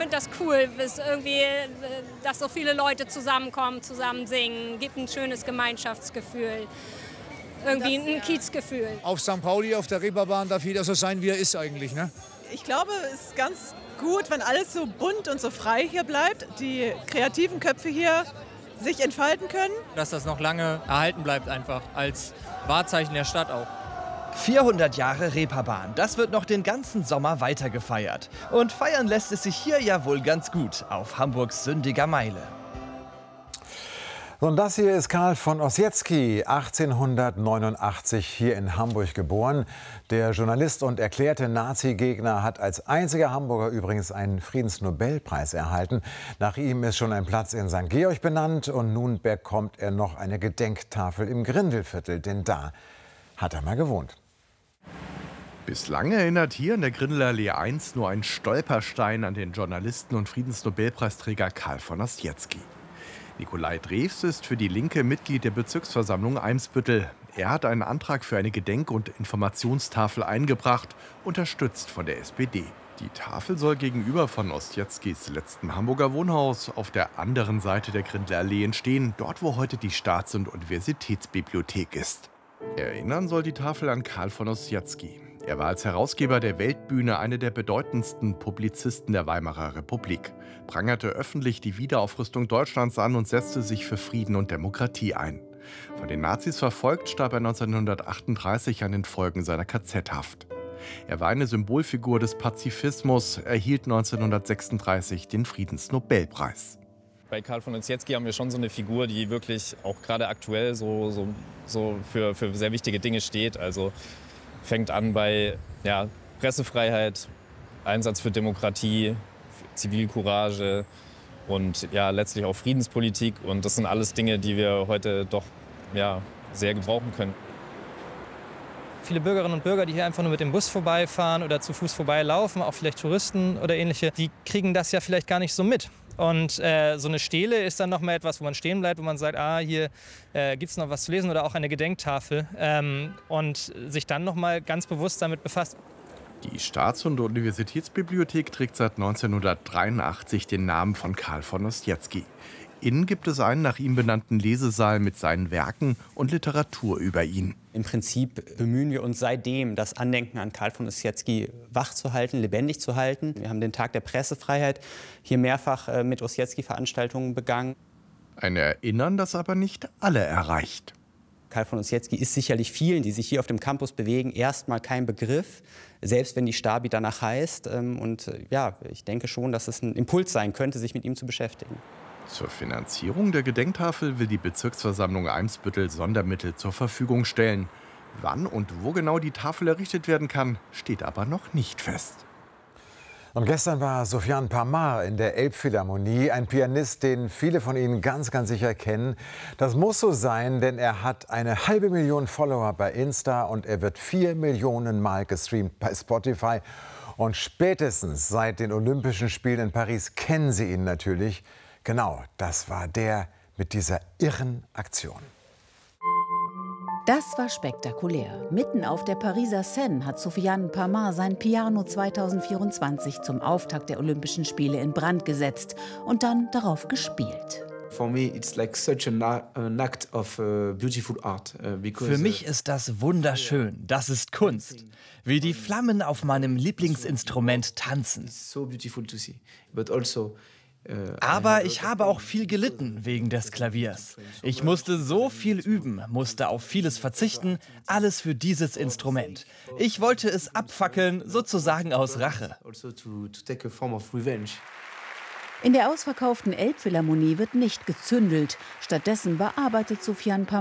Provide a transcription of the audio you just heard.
finde das cool, dass so viele Leute zusammenkommen, zusammen singen. Gibt ein schönes Gemeinschaftsgefühl. Irgendwie ein Kiezgefühl. Auf St. Pauli, auf der Reeperbahn darf jeder so sein, wie er ist eigentlich, ne? Ich glaube, es ist ganz gut, wenn alles so bunt und so frei hier bleibt. Die kreativen Köpfe hier sich entfalten können. Dass das noch lange erhalten bleibt einfach, als Wahrzeichen der Stadt auch. 400 Jahre Reeperbahn, das wird noch den ganzen Sommer weiter gefeiert. Und feiern lässt es sich hier ja wohl ganz gut, auf Hamburgs sündiger Meile. Und das hier ist Karl von Ossietzky, 1889 hier in Hamburg geboren. Der Journalist und erklärte Nazi-Gegner hat als einziger Hamburger übrigens einen Friedensnobelpreis erhalten. Nach ihm ist schon ein Platz in St. Georg benannt und nun bekommt er noch eine Gedenktafel im Grindelviertel, denn da hat er mal gewohnt. Bislang erinnert hier in der Grindelallee 1 nur ein Stolperstein an den Journalisten und Friedensnobelpreisträger Karl von Ossietzky. Nikolai Drews ist für die Linke Mitglied der Bezirksversammlung Eimsbüttel. Er hat einen Antrag für eine Gedenk- und Informationstafel eingebracht, unterstützt von der SPD. Die Tafel soll gegenüber von Ossietzkys letztem Hamburger Wohnhaus auf der anderen Seite der Grindelallee entstehen, dort wo heute die Staats- und Universitätsbibliothek ist. Erinnern soll die Tafel an Karl von Ossietzky. Er war als Herausgeber der Weltbühne einer der bedeutendsten Publizisten der Weimarer Republik, prangerte öffentlich die Wiederaufrüstung Deutschlands an und setzte sich für Frieden und Demokratie ein. Von den Nazis verfolgt, starb er 1938 an den Folgen seiner KZ-Haft. Er war eine Symbolfigur des Pazifismus, erhielt 1936 den Friedensnobelpreis. Bei Karl von Ossietzky haben wir schon so eine Figur, die wirklich auch gerade aktuell so für sehr wichtige Dinge steht. Also fängt an bei Pressefreiheit, Einsatz für Demokratie, Zivilcourage und letztlich auch Friedenspolitik. Und das sind alles Dinge, die wir heute doch sehr gebrauchen können. Viele Bürgerinnen und Bürger, die hier einfach nur mit dem Bus vorbeifahren oder zu Fuß vorbeilaufen, auch vielleicht Touristen oder ähnliche, die kriegen das ja vielleicht gar nicht so mit. Und so eine Stele ist dann noch mal etwas, wo man stehen bleibt, wo man sagt, hier gibt es noch was zu lesen oder auch eine Gedenktafel und sich dann noch mal ganz bewusst damit befasst. Die Staats- und Universitätsbibliothek trägt seit 1983 den Namen von Karl von Ossietzky. Innen gibt es einen nach ihm benannten Lesesaal mit seinen Werken und Literatur über ihn. Im Prinzip bemühen wir uns seitdem, das Andenken an Karl von Ossietzky wach zu halten, lebendig zu halten. Wir haben den Tag der Pressefreiheit hier mehrfach mit Ossietzky-Veranstaltungen begangen. Ein Erinnern, das aber nicht alle erreicht. Karl von Ossietzky ist sicherlich vielen, die sich hier auf dem Campus bewegen, erstmal kein Begriff, selbst wenn die Stabi danach heißt. Ich denke schon, dass es ein Impuls sein könnte, sich mit ihm zu beschäftigen. Zur Finanzierung der Gedenktafel will die Bezirksversammlung Eimsbüttel Sondermittel zur Verfügung stellen. Wann und wo genau die Tafel errichtet werden kann, steht aber noch nicht fest. Und gestern war Soufiane Pamar in der Elbphilharmonie, ein Pianist, den viele von Ihnen ganz sicher kennen. Das muss so sein, denn er hat eine 500.000 Follower bei Insta und er wird 4 Millionen Mal gestreamt bei Spotify. Und spätestens seit den Olympischen Spielen in Paris kennen Sie ihn natürlich. Genau, das war der mit dieser irren Aktion. Das war spektakulär. Mitten auf der Pariser Seine hat Soufiane Pamar sein Piano 2024 zum Auftakt der Olympischen Spiele in Brand gesetzt und dann darauf gespielt. Für mich ist das wunderschön. Das ist Kunst. Wie die Flammen auf meinem Lieblingsinstrument tanzen. Aber ich habe auch viel gelitten wegen des Klaviers. Ich musste so viel üben, musste auf vieles verzichten, alles für dieses Instrument. Ich wollte es abfackeln, sozusagen aus Rache. In der ausverkauften Elbphilharmonie wird nicht gezündelt. Stattdessen bearbeitet Soufiane Pamar